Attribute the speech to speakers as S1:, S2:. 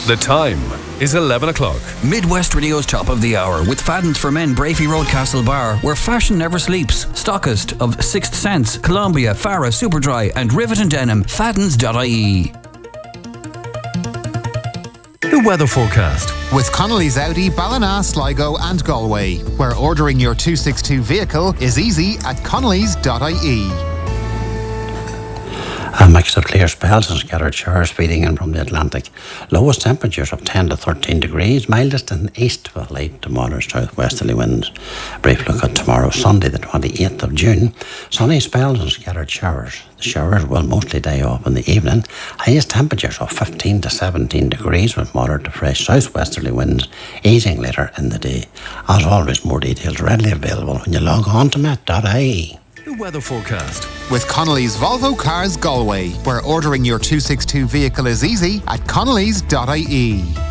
S1: The time is 11 o'clock.
S2: Midwest Radio's Top of the Hour with Fadden's for Men, Brafey Road, Castle Bar, where fashion never sleeps. Stockist of Sixth Sense, Columbia, Farah, Superdry and Rivet and Denim. Faddens.ie.
S1: The weather forecast.
S3: With Connolly's Audi, Ballina, Sligo and Galway, where ordering your 262 vehicle is easy at connellys.ie.
S4: A mix of clear spells and scattered showers feeding in from the Atlantic. Lowest temperatures of 10 to 13 degrees, mildest in the east with light to moderate southwesterly winds. Brief look at tomorrow, Sunday the 28th of June. Sunny spells and scattered showers. The showers will mostly die off in the evening. Highest temperatures of 15 to 17 degrees with moderate to fresh southwesterly winds, easing later in the day. As always, more details readily available when you log on to met.ie.
S1: The weather forecast.
S3: With Connolly's Volvo Cars Galway, where ordering your 262 vehicle is easy at connellys.ie.